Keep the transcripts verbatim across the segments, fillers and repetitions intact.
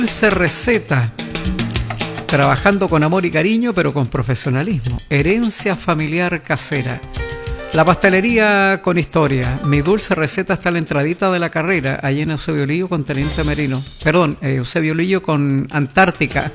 Dulce Receta. Trabajando con amor y cariño, pero con profesionalismo. Herencia familiar casera. La pastelería con historia. Mi Dulce Receta está a la entradita de la carrera, allí en Eusebio Lillo con Teniente Merino. Perdón, Eusebio Lillo con Antártica.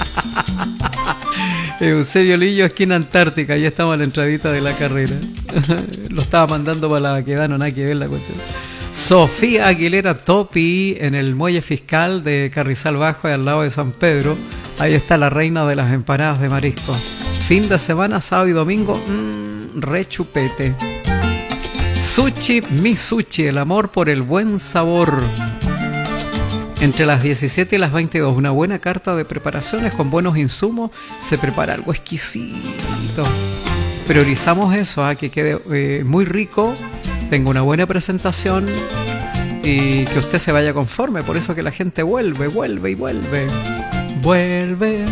Eusebio Lillo, esquina Antártica, ya estamos a la entradita de la carrera. Lo estaba mandando para la que no nada que ver la cuestión. Sofía Aguilera Topi, en el muelle fiscal de Carrizal Bajo, al lado de San Pedro. Ahí está la reina de las empanadas de marisco. Fin de semana, sábado y domingo, mmm, re chupete. Sushi, mi sushi, el amor por el buen sabor. Entre las diecisiete y las veintidós, una buena carta de preparaciones con buenos insumos, se prepara algo exquisito. Priorizamos eso, ¿eh? Que quede eh, muy rico, tenga una buena presentación y que usted se vaya conforme. Por eso que la gente vuelve, vuelve y vuelve. Vuelve.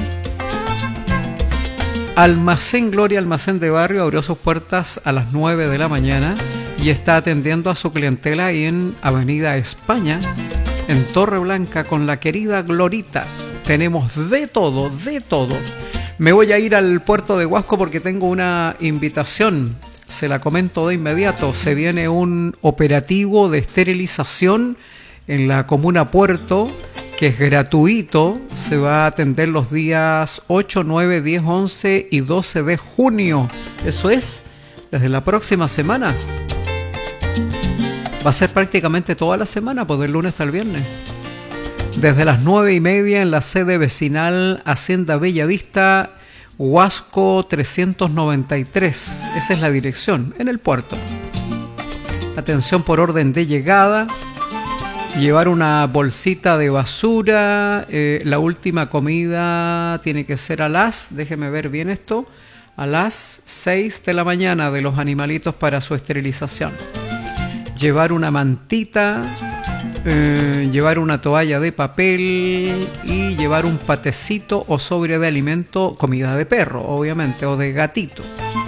Almacén Gloria, almacén de barrio, abrió sus puertas a las nueve de la mañana y está atendiendo a su clientela ahí en Avenida España, en Torre Blanca, con la querida Glorita. Tenemos de todo, de todo. Me voy a ir al puerto de Huasco porque tengo una invitación. Se la comento de inmediato. Se viene un operativo de esterilización en la comuna Puerto, que es gratuito. Se va a atender los días ocho, nueve, diez, once y doce de junio. Eso es desde la próxima semana. Va a ser prácticamente toda la semana, pues del lunes hasta el viernes. Desde las nueve y media en la sede vecinal Hacienda Bellavista, Huasco trescientos noventa y tres. Esa es la dirección, en el puerto. Atención por orden de llegada. Llevar una bolsita de basura. Eh, la última comida tiene que ser a las, déjeme ver bien esto, a las seis de la mañana de los animalitos para su esterilización. Llevar una mantita, eh, llevar una toalla de papel y llevar un patecito o sobre de alimento, comida de perro, obviamente, o de gatito.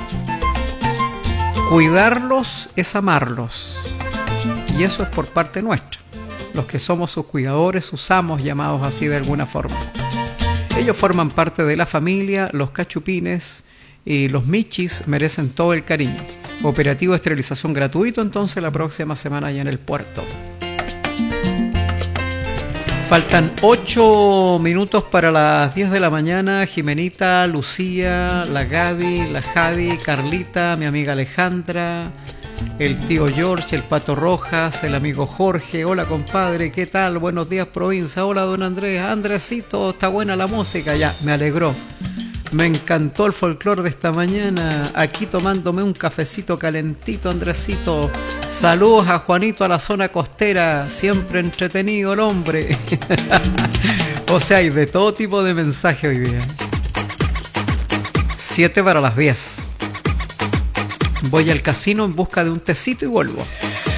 Cuidarlos es amarlos. Y eso es por parte nuestra. Los que somos sus cuidadores, sus amos, llamados así de alguna forma. Ellos forman parte de la familia, los cachupines y los michis merecen todo el cariño. Operativo de esterilización gratuito entonces la próxima semana allá en el puerto. Faltan ocho minutos para las diez de la mañana. Jimenita, Lucía, la Gaby, la Javi, Carlita, mi amiga Alejandra, el tío George, el Pato Rojas, el amigo Jorge. Hola compadre, ¿qué tal? Buenos días provincia. Hola don Andrés. Andresito, está buena la música. Ya, me alegró. Me encantó el folclore de esta mañana. Aquí tomándome un cafecito calentito, Andresito. Saludos a Juanito a la zona costera. Siempre entretenido el hombre. O sea, hay de todo tipo de mensaje hoy día. Siete para las diez. Voy al casino en busca de un tecito y vuelvo.